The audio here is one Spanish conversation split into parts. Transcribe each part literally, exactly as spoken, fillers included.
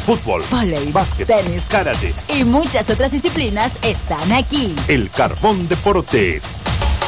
Fútbol, vóley, básquet, tenis, karate y muchas otras disciplinas están aquí. El Carbón Deportes.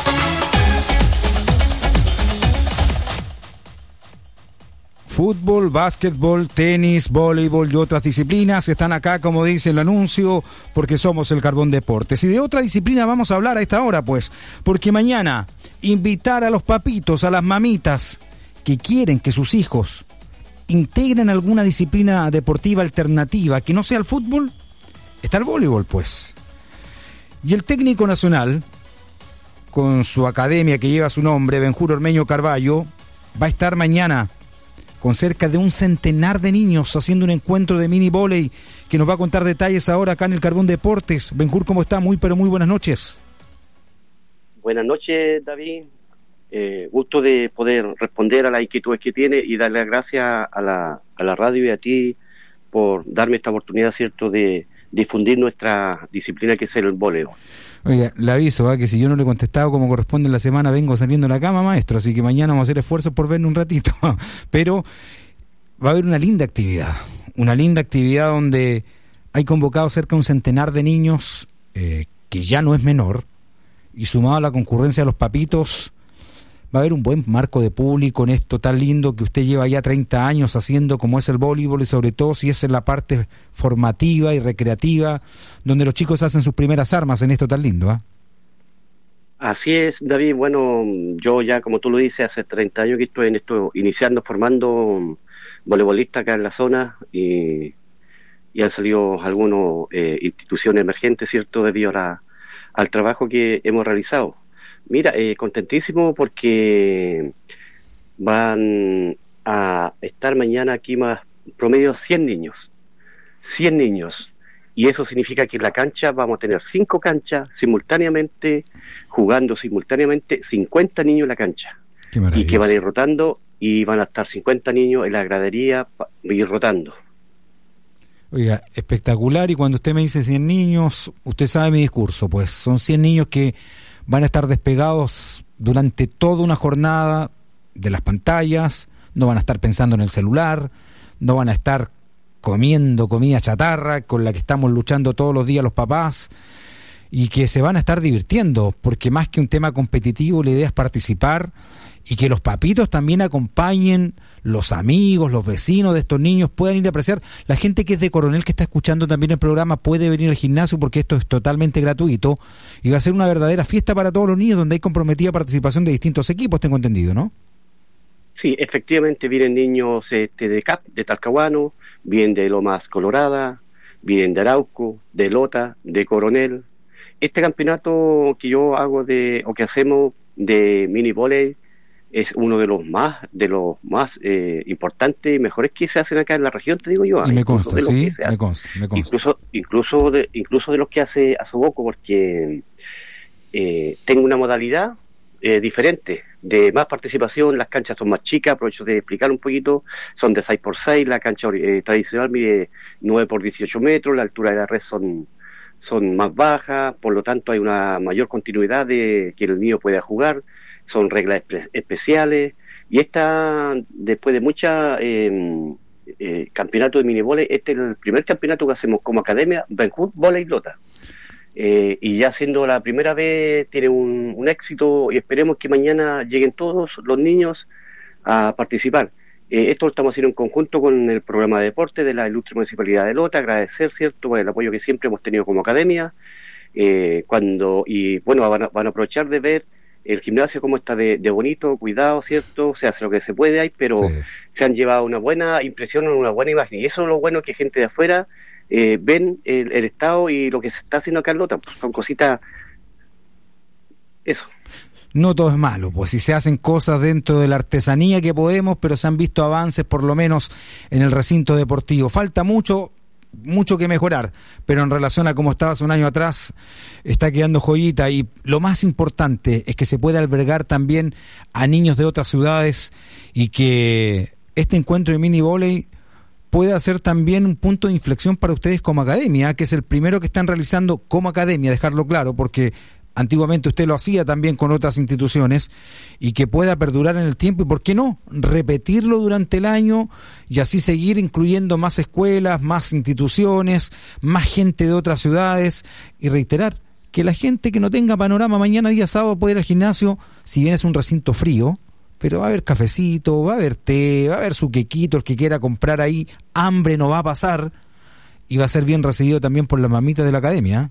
Fútbol, básquetbol, tenis, voleibol y otras disciplinas están acá, como dice el anuncio, porque somos el Carbón Deportes. Y de otra disciplina vamos a hablar a esta hora, pues, porque mañana invitar a los papitos, a las mamitas que quieren que sus hijos integren alguna disciplina deportiva alternativa que no sea el fútbol, está el voleibol, pues. Y el técnico nacional, con su academia que lleva su nombre, Benjur Ormeño Carballo, va a estar mañana con cerca de un centenar de niños haciendo un encuentro de mini volei que nos va a contar detalles ahora acá en el Carbón Deportes. Benjur, ¿cómo está? Muy, pero muy buenas noches. Buenas noches, David. Eh, gusto de poder responder a las inquietudes que tiene y darle las gracias a la, a la radio y a ti por darme esta oportunidad, ¿cierto?, de difundir nuestra disciplina que es el voleibol. Oiga, le aviso, ¿eh? que si yo no le he contestado como corresponde en la semana, vengo saliendo de la cama, maestro, así que mañana vamos a hacer esfuerzos por vernos un ratito. Pero va a haber una linda actividad, una linda actividad donde hay convocado cerca de un centenar de niños, eh, que ya no es menor, y sumado a la concurrencia de los papitos, va a haber un buen marco de público en esto tan lindo que usted lleva ya treinta años haciendo, como es el voleibol, y sobre todo si es en la parte formativa y recreativa, donde los chicos hacen sus primeras armas en esto tan lindo, ¿eh? Así es, David. Bueno, yo ya, como tú lo dices, hace treinta años que estoy en esto, iniciando, formando voleibolistas acá en la zona, y, y han salido algunas eh, instituciones emergentes, ¿cierto?, debido a la, al trabajo que hemos realizado. Mira, eh, contentísimo porque van a estar mañana aquí más promedio cien niños, cien niños, y eso significa que en la cancha vamos a tener cinco canchas simultáneamente, jugando simultáneamente cincuenta niños en la cancha, y que van a ir rotando, y van a estar cincuenta niños en la gradería y ir rotando. Oiga, espectacular, y cuando usted me dice cien niños, usted sabe mi discurso, pues son cien niños que van a estar despegados durante toda una jornada de las pantallas, no van a estar pensando en el celular, no van a estar comiendo comida chatarra con la que estamos luchando todos los días los papás, y que se van a estar divirtiendo, porque más que un tema competitivo, la idea es participar y que los papitos también acompañen, los amigos, los vecinos de estos niños puedan ir a apreciar. La gente que es de Coronel, que está escuchando también el programa, puede venir al gimnasio porque esto es totalmente gratuito y va a ser una verdadera fiesta para todos los niños, donde hay comprometida participación de distintos equipos, tengo entendido, ¿no? Sí, efectivamente vienen niños este, de C A P, de Talcahuano, vienen de Lomas Colorada, vienen de Arauco, de Lota, de Coronel. Este campeonato que yo hago de o que hacemos de mini volei es uno de los más de los más eh, importantes y mejores que se hacen acá en la región, te digo yo. Y me consta, sí, me consta, me consta. Incluso, incluso, de, incluso de los que hace Asoboco, porque eh, tengo una modalidad eh, diferente, de más participación. Las canchas son más chicas, aprovecho de explicar un poquito, son de seis por seis, la cancha eh, tradicional mide nueve por dieciocho metros, la altura de la red son, son más bajas, por lo tanto hay una mayor continuidad de que el niño pueda jugar. Son reglas espe- especiales, y esta, después de muchos eh, eh, campeonatos de mini volei, este es el primer campeonato que hacemos como academia, Benjur Volei Lota, eh, y ya siendo la primera vez tiene un, un éxito, y esperemos que mañana lleguen todos los niños a participar. Eh, esto lo estamos haciendo en conjunto con el programa de deporte de la Ilustre Municipalidad de Lota. Agradecer, cierto, por el apoyo que siempre hemos tenido como academia, eh, cuando y bueno, van a, van a aprovechar de ver el gimnasio como está de, de bonito, cuidado, ¿cierto? Se hace lo que se puede ahí, pero sí, se han llevado una buena impresión, una buena imagen. Y eso es lo bueno, que gente de afuera eh, ven el, el estado y lo que se está haciendo acá en Lota. Pues son cositas... Eso. No todo es malo, pues si se hacen cosas dentro de la artesanía que podemos, pero se han visto avances por lo menos en el recinto deportivo. Falta mucho... mucho que mejorar, pero en relación a cómo estaba hace un año atrás, está quedando joyita, y lo más importante es que se puede albergar también a niños de otras ciudades, y que este encuentro de mini volei pueda ser también un punto de inflexión para ustedes como academia, que es el primero que están realizando como academia, dejarlo claro, porque antiguamente usted lo hacía también con otras instituciones, y que pueda perdurar en el tiempo, y por qué no, repetirlo durante el año y así seguir incluyendo más escuelas, más instituciones, más gente de otras ciudades, y reiterar que la gente que no tenga panorama mañana día sábado puede ir al gimnasio, si bien es un recinto frío, pero va a haber cafecito, va a haber té, va a haber su quequito, el que quiera comprar ahí, hambre no va a pasar, y va a ser bien recibido también por las mamitas de la academia.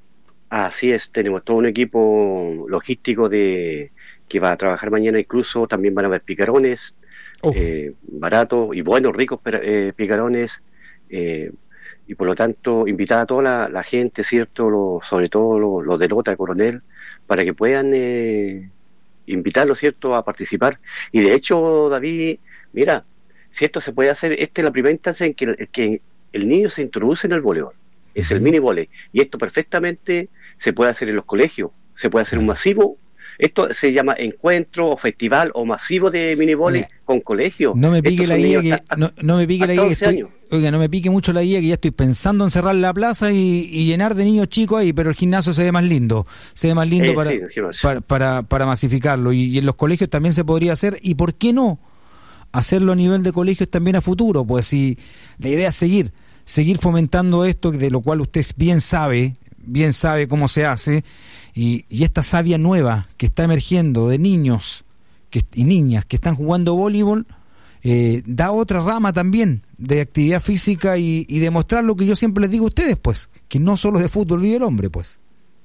Así es, tenemos todo un equipo logístico de que va a trabajar mañana, incluso también van a haber picarones, oh. eh, baratos y buenos, ricos eh, picarones, eh, y por lo tanto invitar a toda la, la gente, ¿cierto? Lo, sobre todo los lo de Lota, Coronel, para que puedan eh, invitarlos, ¿cierto?, a participar. Y de hecho, David, mira, si esto se puede hacer, esta es la primera instancia en que, que el niño se introduce en el voleibol, es el mini volei, y esto perfectamente se puede hacer en los colegios, se puede hacer un masivo, esto se llama encuentro o festival o masivo de mini volei con colegios. No me pique la idea que hasta, no, no me pique la idea que estoy, oiga, no me pique mucho la idea que ya estoy pensando en cerrar la plaza y, y llenar de niños chicos ahí, pero el gimnasio se ve más lindo, se ve más lindo eh, para, sí, para, para para masificarlo, y, y en los colegios también se podría hacer, y por qué no hacerlo a nivel de colegios también a futuro, pues si la idea es seguir seguir fomentando esto, de lo cual usted bien sabe, bien sabe cómo se hace, y, y esta savia nueva que está emergiendo de niños que, y niñas que están jugando voleibol, eh, da otra rama también de actividad física, y, y demostrar lo que yo siempre les digo a ustedes, pues, que no solo de fútbol vive el hombre, pues.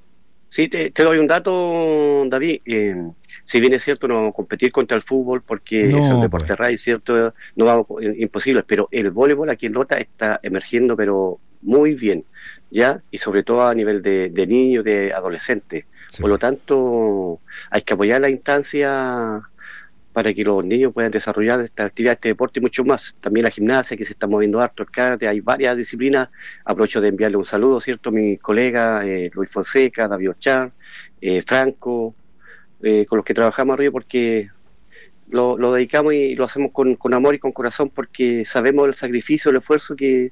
Sí, te, te doy un dato, David. Eh, si bien es cierto, no vamos a competir contra el fútbol porque no, es un deporte pues. raíz, ¿cierto? No vamos, imposible, pero el voleibol aquí en Lota está emergiendo, pero muy bien, ¿ya? Y sobre todo a nivel de, de niños, de adolescentes. Sí. Por lo tanto, hay que apoyar la instancia para que los niños puedan desarrollar esta actividad, este deporte y mucho más. También la gimnasia, que se está moviendo harto, el karate, hay varias disciplinas. Aprovecho de enviarle un saludo, ¿cierto?, a mi colega eh, Luis Fonseca, David Ochar, eh, Franco, eh, con los que trabajamos arriba, porque lo, lo dedicamos y lo hacemos con, con amor y con corazón, porque sabemos el sacrificio, el esfuerzo que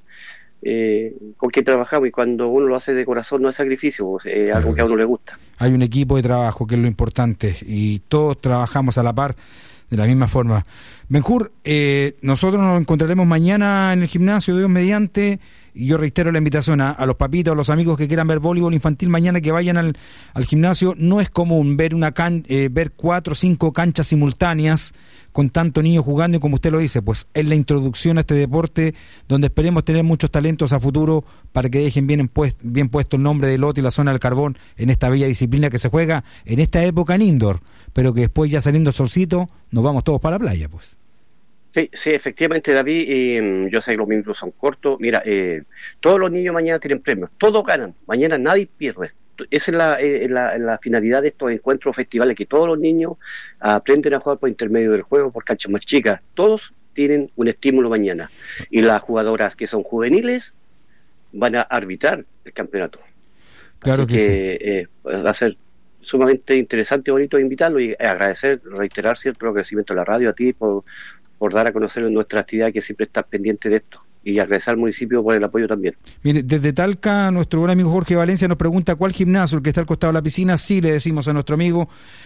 eh, con que trabajamos, y cuando uno lo hace de corazón no es sacrificio, es eh, algo que a uno le gusta. Hay un equipo de trabajo, que es lo importante, y todos trabajamos a la par, de la misma forma. Benjur, eh, nosotros nos encontraremos mañana en el gimnasio, Dios mediante, y yo reitero la invitación a, a los papitos, a los amigos que quieran ver voleibol infantil mañana, que vayan al, al gimnasio. No es común ver una can, eh, ver cuatro o cinco canchas simultáneas con tantos niños jugando, y como usted lo dice, pues es la introducción a este deporte donde esperemos tener muchos talentos a futuro para que dejen bien, puest, bien puesto el nombre de Lota y la zona del Carbón en esta bella disciplina que se juega en esta época en indoor, pero que después, ya saliendo el solcito, nos vamos todos para la playa, pues. Sí, sí, efectivamente, David, eh, yo sé que los minutos son cortos. Mira, eh, todos los niños mañana tienen premios, todos ganan, mañana nadie pierde. Esa es la, eh, la, la finalidad de estos encuentros festivales, que todos los niños aprenden a jugar por intermedio del juego, por canchas más chicas. Todos tienen un estímulo mañana, y las jugadoras que son juveniles van a arbitrar el campeonato. Claro. Así que, que sí. eh, va a ser sumamente interesante y bonito invitarlo, y agradecer, reiterar cierto agradecimiento a la radio, a ti por, por dar a conocer nuestra actividad, que siempre está pendiente de esto, y agradecer al municipio por el apoyo también. Mire, desde Talca, nuestro buen amigo Jorge Valencia nos pregunta cuál gimnasio, el que está al costado de la piscina. Sí, le decimos a nuestro amigo.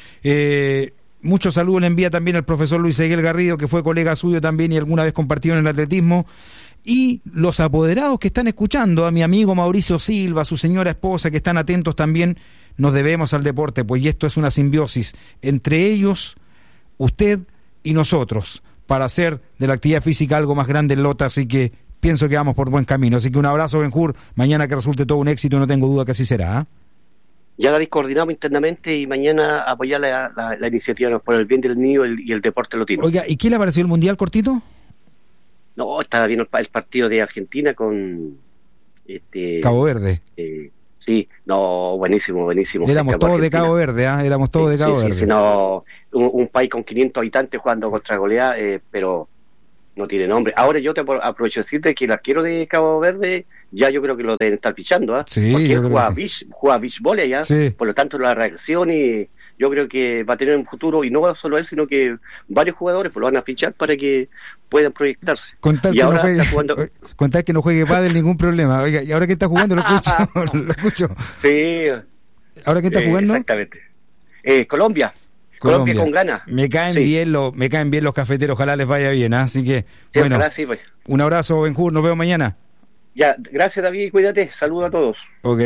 Eh, muchos saludos le envía también al profesor Luis Seguel Garrido, que fue colega suyo también y alguna vez compartió en el atletismo. Y los apoderados que están escuchando, a mi amigo Mauricio Silva, a su señora esposa, que están atentos también, nos debemos al deporte, pues, y esto es una simbiosis entre ellos, usted y nosotros, para hacer de la actividad física algo más grande en Lota. Así que pienso que vamos por buen camino. Así que un abrazo, Benjur, mañana que resulte todo un éxito, no tengo duda que así será, ¿eh? Ya David, coordinamos internamente, y mañana apoyar la, la, la iniciativa por el bien del niño y el, y el deporte lotino. Oiga, ¿y qué le pareció el Mundial, cortito? No, estaba bien el, el partido de Argentina con este Cabo Verde. Eh, sí, no, buenísimo, buenísimo. Éramos todos de Cabo Verde, ¿ah? ¿eh? Éramos todos sí, de Cabo sí, Verde. Sí, sí, no, un, un país con quinientos habitantes jugando contra Goliat, eh, pero no tiene nombre. Ahora yo te aprovecho de decirte que el arquero de Cabo Verde, ya yo creo que lo deben estar pichando, ¿eh? Sí, porque él juega, sí. beach, juega beach volley, ¿eh? Sí. Por lo tanto la reacción, y yo creo que va a tener un futuro, y no solo él, sino que varios jugadores pues lo van a fichar para que puedan proyectarse. Con tal, y que, ahora no juegue, está jugando... con tal que no juegue pádel, ningún problema. Oiga, y ahora que está jugando lo escucho, lo escucho. Sí, ¿Ahora quién está Eh, jugando? exactamente. Eh, Colombia. Colombia. Colombia con ganas. Me caen sí. bien los, me caen bien los cafeteros, ojalá les vaya bien, ¿eh? Así que, sí, bueno, ojalá, sí, pues. Un abrazo, Benjur, nos vemos mañana. Ya, gracias David, cuídate, saludos a todos. Ok.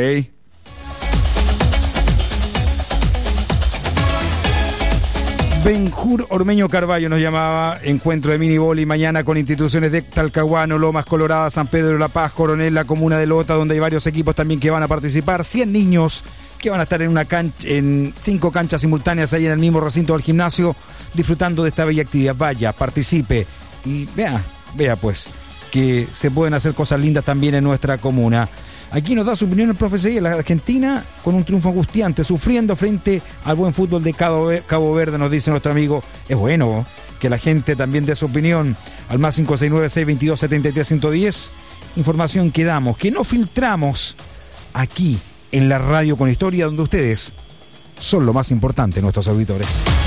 Benjur Ormeño Carballo nos llamaba, encuentro de miniboli mañana con instituciones de Talcahuano, Lomas Colorada, San Pedro de la Paz, Coronel, la comuna de Lota, donde hay varios equipos también que van a participar, cien niños que van a estar en una cancha, en cinco canchas simultáneas ahí en el mismo recinto del gimnasio, disfrutando de esta bella actividad. Vaya, participe y vea, vea pues, que se pueden hacer cosas lindas también en nuestra comuna. Aquí nos da su opinión el profe Seguí, la Argentina con un triunfo angustiante, sufriendo frente al buen fútbol de Cabo Verde, nos dice nuestro amigo. Es bueno que la gente también dé su opinión al más cinco seis nueve, seis dos dos, siete tres uno cero. Información que damos, que no filtramos aquí en la radio con historia, donde ustedes son lo más importante, nuestros auditores.